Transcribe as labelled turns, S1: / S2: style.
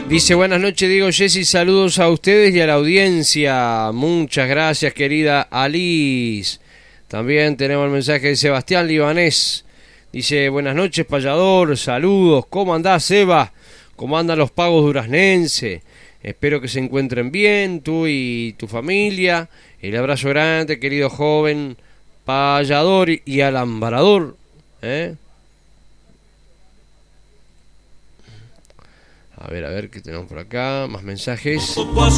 S1: Dice, buenas noches, Diego, Jessy, saludos a ustedes y a la audiencia. Muchas gracias, querida Alice. También tenemos el mensaje de Sebastián Libanés. Dice, buenas noches, payador, saludos. ¿Cómo andás, Seba? ¿Cómo andan los pagos duraznenses? Espero que se encuentren bien, tú y tu familia. El abrazo grande, querido joven payador y alambrador. A ver, qué tenemos por acá. Más mensajes.